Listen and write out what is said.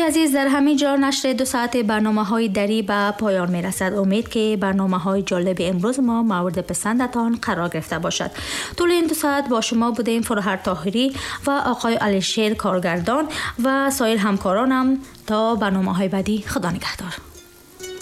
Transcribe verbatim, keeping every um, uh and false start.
عزیز، در همین جا نشر دو ساعت برنامه های دری به پایان می رسد. امید که برنامه های جالب امروز ما مورد پسندتان قرار گرفته باشد. طول این دو ساعت با شما بودیم فروهر طاهری و آقای علیشیر کارگردان و سایر همکارانم. تا برنامه های بعدی، خدا نگهدار.